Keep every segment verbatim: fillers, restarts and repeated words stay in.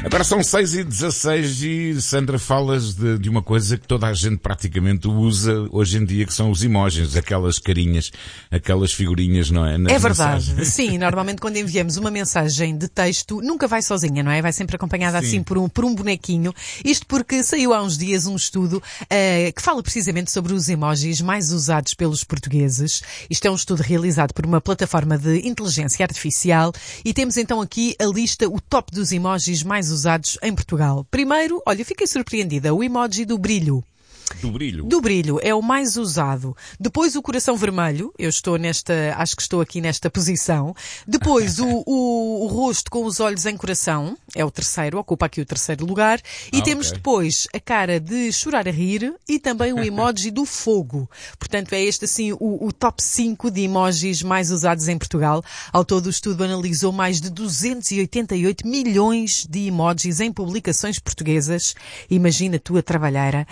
Agora são seis e dezasseis e, Sandra, falas de, de uma coisa que toda a gente praticamente usa hoje em dia, que são os emojis, aquelas carinhas, aquelas figurinhas, não é? Nas é verdade. mensagens. Sim, normalmente quando enviamos uma mensagem de texto, nunca vai sozinha, não é? Vai sempre acompanhada Sim. assim por um, por um bonequinho. Isto porque saiu há uns dias um estudo uh, que fala precisamente sobre os emojis mais usados pelos portugueses. Isto é um estudo realizado por uma plataforma de inteligência artificial e temos então aqui a lista, o top dos emojis mais usados em Portugal. Primeiro, olha, fiquei surpreendida, o emoji do brilho. Do brilho. Do brilho, é o mais usado. Depois o coração vermelho, eu estou nesta, acho que estou aqui nesta posição. Depois o, o, o rosto com os olhos em coração, é o terceiro, ocupa aqui o terceiro lugar. E ah, temos okay. depois a cara de chorar a rir e também o emoji do fogo. Portanto, é este assim o, o top cinco de emojis mais usados em Portugal. Ao todo o estudo analisou mais de duzentos e oitenta e oito milhões de emojis em publicações portuguesas. Imagina tu a trabalheira.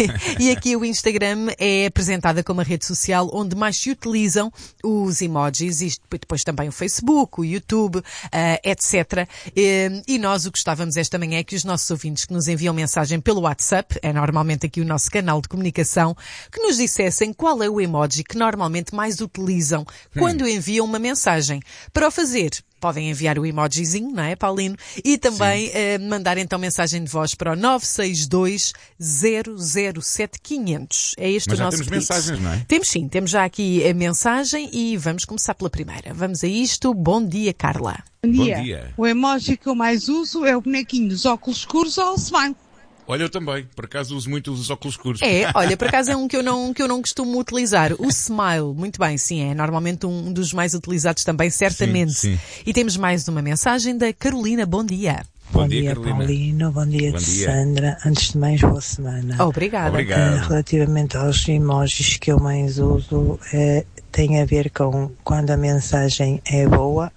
E aqui o Instagram é apresentada como a rede social onde mais se utilizam os emojis e depois também o Facebook, o YouTube, uh, etcétera. E, e nós o que gostávamos esta manhã é que os nossos ouvintes que nos enviam mensagem pelo WhatsApp, é normalmente aqui o nosso canal de comunicação, que nos dissessem qual é o emoji que normalmente mais utilizam hum. quando enviam uma mensagem. Para o fazer, podem enviar o emojizinho, não é, Paulino? E também eh, mandar então mensagem de voz para o nove seis dois zero zero sete quinhentos. É este Mas o já nosso temos pedido. mensagens, não é? Temos sim, temos já aqui a mensagem e vamos começar pela primeira. Vamos a isto. Bom dia, Carla. Bom dia. Bom dia. O emoji que eu mais uso é o bonequinho dos óculos escuros ou o smile. Olha, eu também. Por acaso uso muito os óculos escuros. É, olha, por acaso é um que eu não, que eu não costumo utilizar. O smile, muito bem, sim, é normalmente um dos mais utilizados também, certamente. Sim, sim. E temos mais uma mensagem da Carolina. Bom dia. Bom, Bom dia, dia, Carolina. Paulino. Bom dia, Bom de dia. Sandra. Antes de mais, boa semana. Obrigada. Obrigado. Uh, relativamente aos emojis que eu mais uso, uh, tem a ver com quando a mensagem é boa,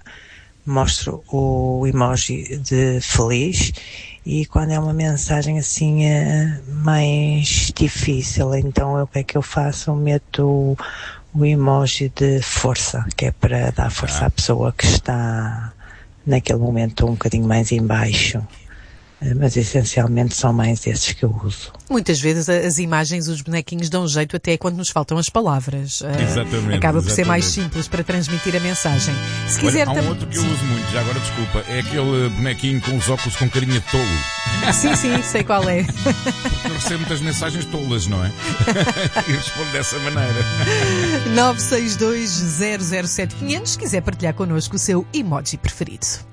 mostro o emoji de feliz, e quando é uma mensagem assim uh, mais difícil, então o que é que eu faço? Meto o, o emoji de força, que é para dar força ah. à pessoa que está naquele momento um bocadinho mais em baixo. Mas essencialmente são mais esses que eu uso. Muitas vezes as imagens, os bonequinhos dão jeito até quando nos faltam as palavras. Exatamente. Acaba por exatamente. ser mais simples para transmitir a mensagem. Se quiser Olha, há um tam... outro que eu uso muito, já agora desculpa, é aquele bonequinho com os óculos com carinha de tolo. Sim, sim, sei qual é. Porque eu recebo muitas mensagens tolas, não é? E respondo dessa maneira. nove seis dois zero zero sete quinhentos, se quiser partilhar connosco o seu emoji preferido.